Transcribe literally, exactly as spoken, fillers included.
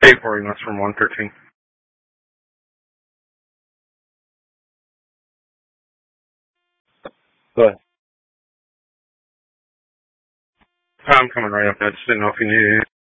eight forty, that's from one thirteen. But I'm coming right up. I just didn't know if you needed it.